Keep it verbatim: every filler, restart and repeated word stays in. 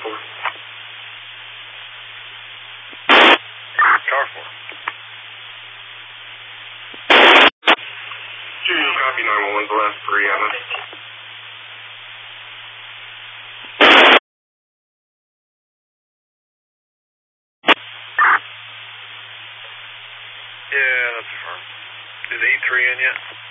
four. Car four. Two, copy nine one one, the last three, Emma. Yeah, that's firm. Is eight three in yet?